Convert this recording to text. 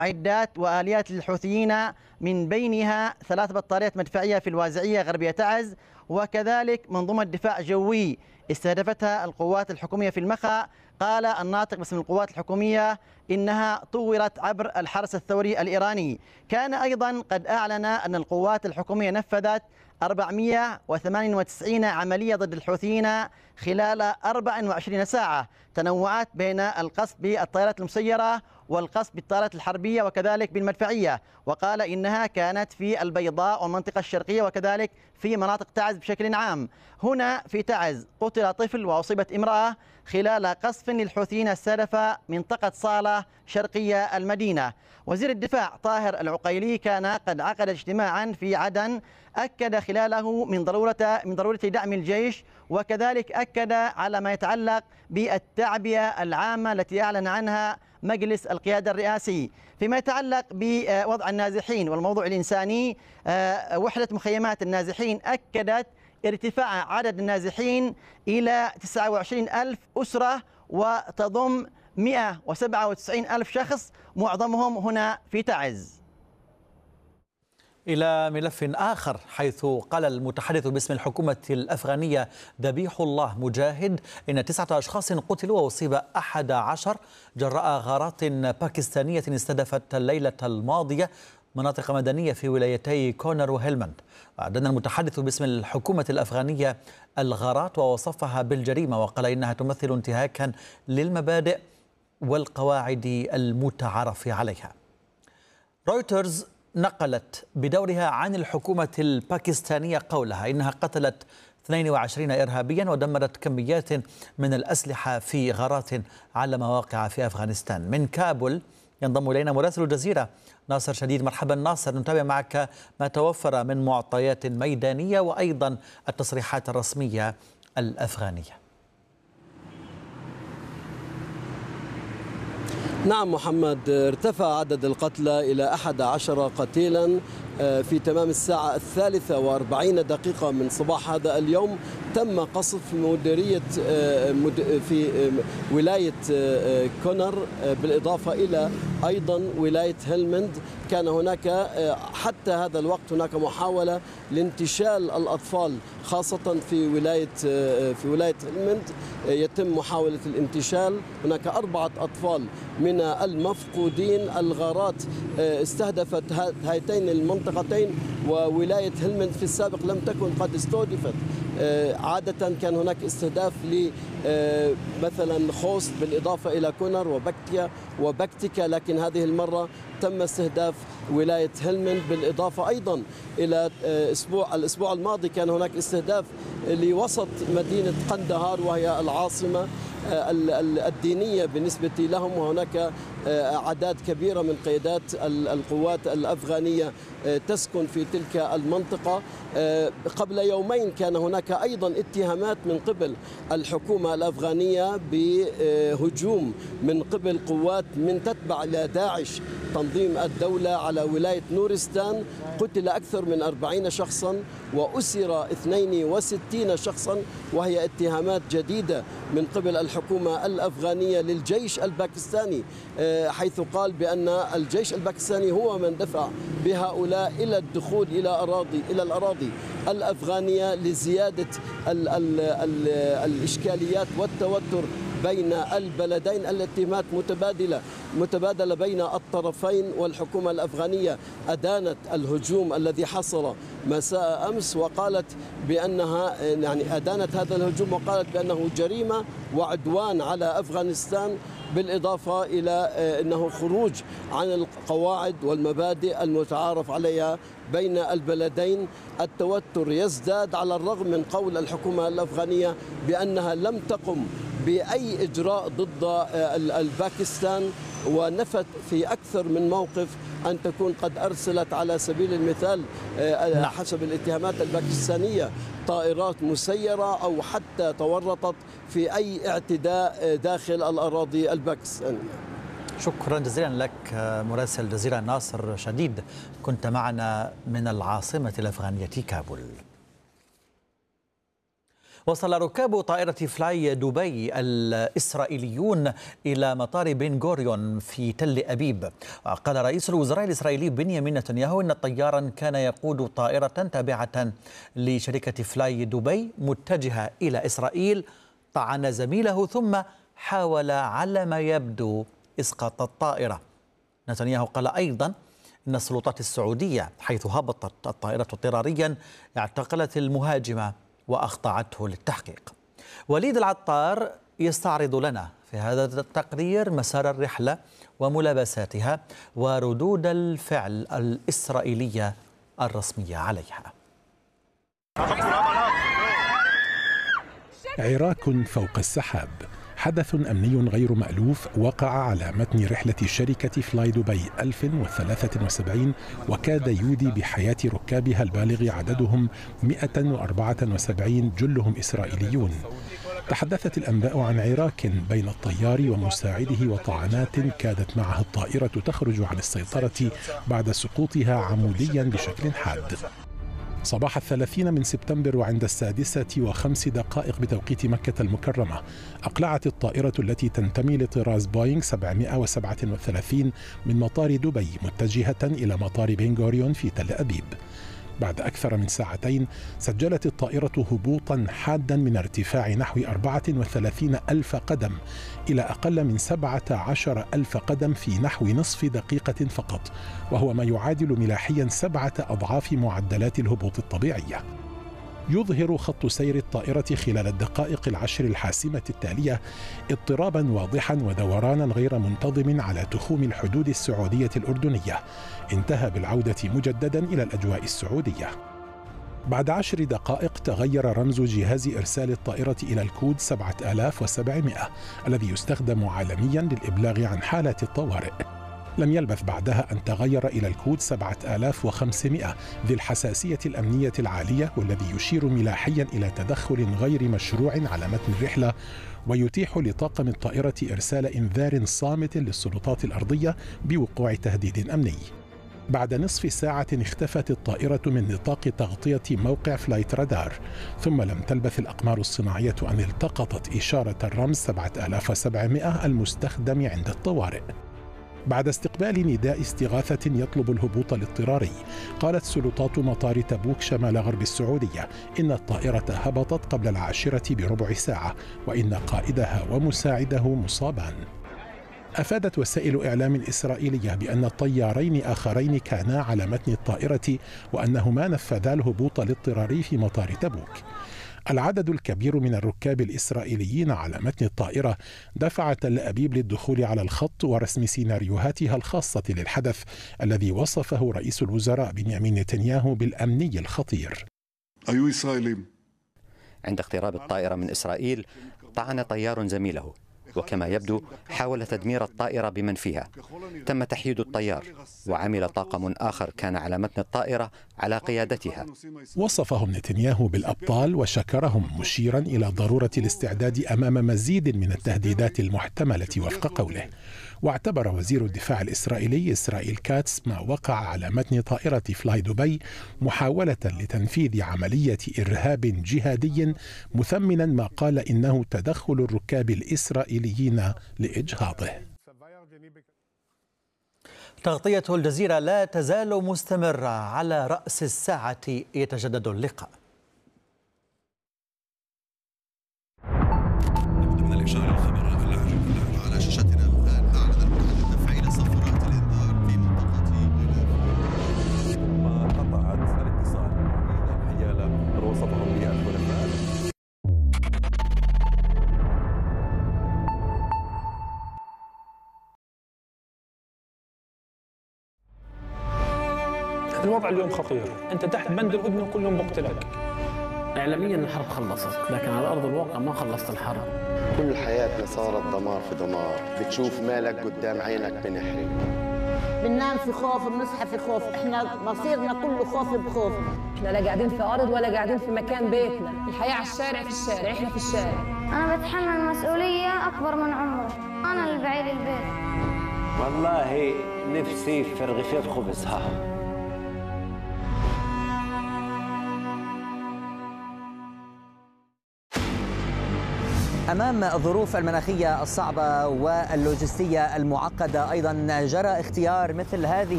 عدات وآليات للحوثيين، من بينها 3 بطاريات مدفعية في الوازعية غربية تعز، وكذلك منظومة دفاع جوي استهدفتها القوات الحكومية في المخا. قال الناطق باسم القوات الحكومية إنها طورت عبر الحرس الثوري الإيراني. كان أيضا قد أعلن أن القوات الحكومية نفذت 498 عملية ضد الحوثيين خلال 24 ساعة، تنوعت بين القصف بالطائرات المسيرة والقصف بالطائرات الحربية وكذلك بالمدفعية. وقال إنها كانت في البيضاء والمنطقة الشرقية وكذلك في مناطق تعز بشكل عام. هنا في تعز قتل طفل وأصيبت امرأة خلال قصف للحوثيين استهدف منطقة صالة شرقية المدينة. وزير الدفاع طاهر العقيلي كان قد عقد اجتماعا في عدن أكد خلاله من ضرورة دعم الجيش، وكذلك أكد على ما يتعلق بالتعبئة العامة التي أعلن عنها مجلس القيادة الرئاسي. فيما يتعلق بوضع النازحين والموضوع الإنساني، وحدة مخيمات النازحين أكدت ارتفاع عدد النازحين إلى 29,000 أسرة، وتضم 197,000 شخص معظمهم هنا في تعز. إلى ملف آخر، حيث قال المتحدث باسم الحكومة الأفغانية ذبيح الله مجاهد إن 9 أشخاص قتلوا وأصيب 11 جراء غارات باكستانية استهدفت الليلة الماضية مناطق مدنية في ولايتي كونر وهلمند. أعلن المتحدث باسم الحكومة الأفغانية الغارات ووصفها بالجريمة، وقال إنها تمثل انتهاكا للمبادئ والقواعد المتعارف عليها. رويترز نقلت بدورها عن الحكومة الباكستانية قولها إنها قتلت 22 إرهابيا ودمرت كميات من الأسلحة في غارات على مواقع في أفغانستان. من كابول ينضم إلينا مراسل الجزيرة ناصر شديد. مرحبا ناصر، نتابع معك ما توفر من معطيات ميدانية وأيضا التصريحات الرسمية الأفغانية. نعم محمد، ارتفع عدد القتلى إلى 11 قتيلا في تمام الساعة 43 من صباح هذا اليوم. تم قصف مديرية في ولاية كونر، بالإضافة إلى أيضا ولاية هلمند. كان هناك حتى هذا الوقت هناك محاولة لانتشال الأطفال، خاصة في ولاية هلمند يتم محاولة الانتشال. هناك 4 أطفال من المفقودين. الغارات استهدفت هاتين المنطقتين، وولاية هلمند في السابق لم تكن قد استهدفت. عادة كان هناك استهداف مثلا خوست بالإضافة إلى كونر وبكتيكا، لكن هذه المرة تم استهداف ولاية هلمند. بالإضافة أيضا إلى الأسبوع الماضي كان هناك استهداف لوسط مدينة قندهار، وهي العاصمة الدينية بالنسبة لهم، وهناك أعداد كبيرة من قيادات القوات الأفغانية تسكن في تلك المنطقة. قبل يومين كان هناك أيضا اتهامات من قبل الحكومة الأفغانية بهجوم من قبل قوات من تتبع لداعش تنظيم الدولة على ولاية نورستان. قتل أكثر من 40 شخصا وأسر 62 شخصا، وهي اتهامات جديدة من قبل الحكومة الأفغانية للجيش الباكستاني، حيث قال بأن الجيش الباكستاني هو من دفع بهؤلاء إلى الدخول إلى الأراضي الأفغانية لزيادة الإشكاليات والتوتر بين البلدين. الاتهامات متبادلة بين الطرفين، والحكومة الأفغانية أدانت الهجوم الذي حصل مساء أمس، وقالت بأنها أدانت هذا الهجوم وقالت بأنه جريمة وعدوان على أفغانستان، بالإضافة إلى أنه خروج عن القواعد والمبادئ المتعارف عليها بين البلدين. التوتر يزداد على الرغم من قول الحكومة الأفغانية بأنها لم تقم بأي إجراء ضد الباكستان، ونفت في أكثر من موقف أن تكون قد أرسلت على سبيل المثال حسب الاتهامات الباكستانية طائرات مسيرة، أو حتى تورطت في أي اعتداء داخل الأراضي الباكستانية. شكرا جزيلا لك مراسل الجزيرة ناصر شديد، كنت معنا من العاصمة الأفغانية كابول. وصل ركاب طائرة فلاي دبي الإسرائيليون إلى مطار بن غوريون في تل أبيب. قال رئيس الوزراء الإسرائيلي بنيامين نتنياهو إن طيارا كان يقود طائرة تابعة لشركة فلاي دبي متجهة إلى إسرائيل طعن زميله ثم حاول على ما يبدو إسقاط الطائرة. نتنياهو قال أيضا إن السلطات السعودية حيث هبطت الطائرة اضطراريا اعتقلت المهاجم وأخضعته للتحقيق. وليد العطار يستعرض لنا في هذا التقرير مسار الرحلة وملابساتها وردود الفعل الإسرائيلية الرسمية عليها. عراك فوق السحاب، حدث أمني غير مألوف وقع على متن رحلة شركة فلاي دبي 1073 وكاد يودي بحياة ركابها البالغ عددهم 174 جلهم إسرائيليون. تحدثت الأنباء عن عراك بين الطيار ومساعده وطعنات كادت معها الطائرة تخرج عن السيطرة بعد سقوطها عموديا بشكل حاد. صباح 30 من سبتمبر وعند 6:05 بتوقيت مكة المكرمة أقلعت الطائرة التي تنتمي لطراز بوينغ 737 من مطار دبي متجهة إلى مطار بن غوريون في تل أبيب. بعد أكثر من ساعتين سجلت الطائرة هبوطا حادا من ارتفاع نحو 34 ألف قدم إلى أقل من 17 ألف قدم في نحو نصف دقيقة فقط، وهو ما يعادل ملاحيا 7 أضعاف معدلات الهبوط الطبيعية. يظهر خط سير الطائرة خلال الدقائق العشر الحاسمة التالية اضطرابا واضحا ودورانا غير منتظم على تخوم الحدود السعودية الأردنية، انتهى بالعودة مجددا إلى الأجواء السعودية. بعد 10 دقائق تغير رمز جهاز إرسال الطائرة إلى الكود 7700 الذي يستخدم عالميا للإبلاغ عن حالات الطوارئ. لم يلبث بعدها أن تغير إلى الكود 7500 ذي الحساسية الأمنية العالية، والذي يشير ملاحيا إلى تدخل غير مشروع على متن الرحلة ويتيح لطاقم الطائرة إرسال إنذار صامت للسلطات الأرضية بوقوع تهديد أمني. بعد نصف ساعة اختفت الطائرة من نطاق تغطية موقع فلايت رادار، ثم لم تلبث الأقمار الصناعية أن التقطت إشارة الرمز 7700 المستخدم عند الطوارئ. بعد استقبال نداء استغاثة يطلب الهبوط الاضطراري، قالت سلطات مطار تبوك شمال غرب السعودية إن الطائرة هبطت قبل 10 بربع ساعة وإن قائدها ومساعده مصابان. أفادت وسائل إعلام إسرائيلية بأن الطيارين آخرين كانا على متن الطائرة وأنهما نفذا الهبوط الاضطراري في مطار تبوك. العدد الكبير من الركاب الإسرائيليين على متن الطائرة دفع تل أبيب للدخول على الخط ورسم سيناريوهاتها الخاصة للحدث الذي وصفه رئيس الوزراء بنيامين نتنياهو بالأمني الخطير. أيها إسرائيلي، عند اقتراب الطائرة من إسرائيل طعن طيار زميله، وكما يبدو حاول تدمير الطائرة بمن فيها. تم تحييد الطيار وعمل طاقم آخر كان على متن الطائرة على قيادتها. وصفهم نتنياهو بالأبطال وشكرهم مشيرا إلى ضرورة الاستعداد أمام مزيد من التهديدات المحتملة وفق قوله. واعتبر وزير الدفاع الإسرائيلي إسرائيل كاتس ما وقع على متن طائرة فلاي دبي محاولة لتنفيذ عملية إرهاب جهادي، مثمنا ما قال إنه تدخل الركاب الإسرائيليين لإجهاضه. تغطية الجزيرة لا تزال مستمرة. على رأس الساعة يتجدد اللقاء. من الإشارة الخبر على شاشتنا الآن أعلن المتحدث تفعيل صفارات الإنذار في منطقة ما قطعت الاتصال حيال وصفهم بها الخلفاء. الوضع اليوم خطير، انت تحت بند الهدنه وكل يوم بقتلك. اعلاميا الحرب خلصت، لكن على ارض الواقع ما خلصت الحرب. كل حياتنا صارت دمار في دمار، بتشوف مالك قدام عينك بنحرق. بننام في خوف، بنصحى في خوف، احنا مصيرنا كله خوف بخوف. احنا لا قاعدين في ارض ولا قاعدين في مكان بيتنا، الحياه على الشارع، في الشارع، احنا في الشارع. انا بتحمل مسؤوليه اكبر من عمري، انا اللي بعيد البيت. والله نفسي في رغيفين خبزها. أمام الظروف المناخية الصعبة واللوجستية المعقدة أيضا جرى اختيار مثل هذه